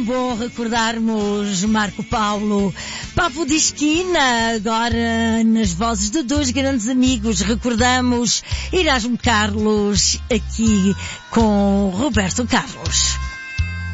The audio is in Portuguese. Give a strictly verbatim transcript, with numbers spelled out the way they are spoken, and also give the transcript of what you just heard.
bom recordarmos Marco Paulo, Papo de Esquina, agora nas vozes de dois grandes amigos. Recordamos Erasmo Carlos aqui com Roberto Carlos.